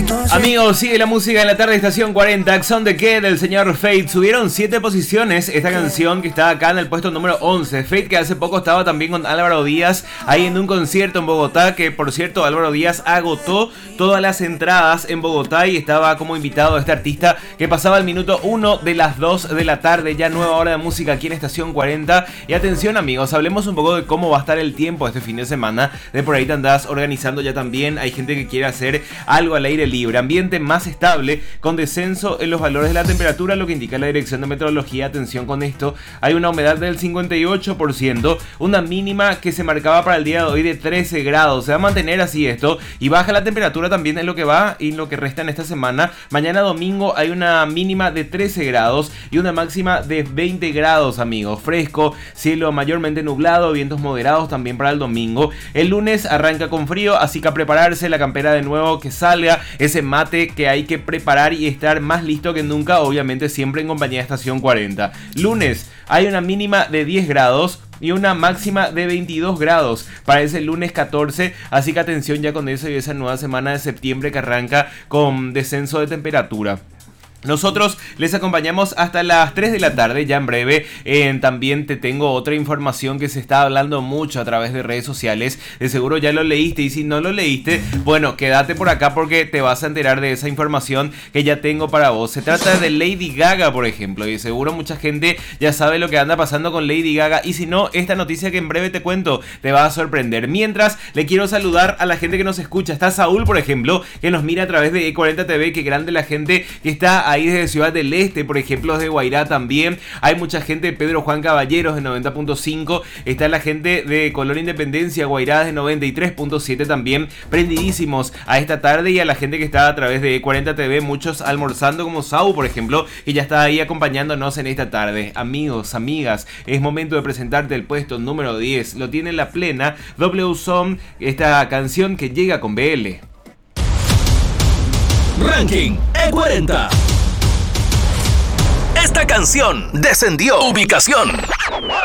Amigos, sigue la música en la tarde, estación 40, Axon de qué del señor Fate. Subieron 7 posiciones esta canción que está acá en el puesto número 11. Fate, que hace poco estaba también con Álvaro Díaz ahí en un concierto en Bogotá, que por cierto Álvaro Díaz agotó todas las entradas en Bogotá y estaba como invitado a este artista que pasaba el minuto 1 de las 2 de la tarde, ya nueva hora de música aquí en estación 40. Y atención amigos, hablemos un poco de cómo va a estar el tiempo este fin de semana. De por ahí te andás organizando ya también, hay gente que quiere hacer algo al aire libre. Ambiente más estable, con descenso en los valores de la temperatura, lo que indica la Dirección de Meteorología. Atención con esto, hay una humedad del 58%, una mínima que se marcaba para el día de hoy de 13 grados. Se va a mantener así esto y baja la temperatura también en lo que va y lo que resta en esta semana. Mañana domingo hay una mínima de 13 grados y una máxima de 20 grados, amigos. Fresco, cielo mayormente nublado, vientos moderados también para el domingo. El lunes arranca con frío, así que a prepararse, la campera de nuevo que salga, ese mate que hay que preparar y estar más listo que nunca, obviamente siempre en compañía de estación 40. Lunes hay una mínima de 10 grados y una máxima de 22 grados para ese lunes 14, así que atención ya con eso y esa nueva semana de septiembre que arranca con descenso de temperatura. Nosotros les acompañamos hasta las 3 de la tarde, ya en breve. También te tengo otra información que se está hablando mucho a través de redes sociales. De seguro ya lo leíste y si no lo leíste, bueno, quédate por acá porque te vas a enterar de esa información que ya tengo para vos. Se trata de Lady Gaga, por ejemplo, y seguro mucha gente ya sabe lo que anda pasando con Lady Gaga. Y si no, esta noticia que en breve te cuento te va a sorprender. Mientras, le quiero saludar a la gente que nos escucha. Está Saúl, por ejemplo, que nos mira a través de E40 TV. Qué grande la gente que está ahí desde Ciudad del Este, por ejemplo, desde Guairá también. Hay mucha gente, Pedro Juan Caballeros de 90.5. Está la gente de Color Independencia, Guairá de 93.7 también. Prendidísimos a esta tarde y a la gente que está a través de E40 TV. Muchos almorzando como Sau, por ejemplo, que ya está ahí acompañándonos en esta tarde. Amigos, amigas, es momento de presentarte el puesto número 10. Lo tiene la plena W Song, esta canción que llega con BL. Ranking E40. Esta canción descendió ubicación.